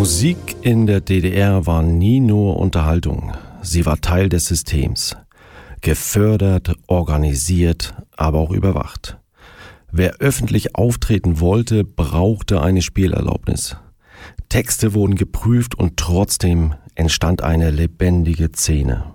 Musik in der DDR war nie nur Unterhaltung. Sie war Teil des Systems. Gefördert, organisiert, aber auch überwacht. Wer öffentlich auftreten wollte, brauchte eine Spielerlaubnis. Texte wurden geprüft und trotzdem entstand eine lebendige Szene.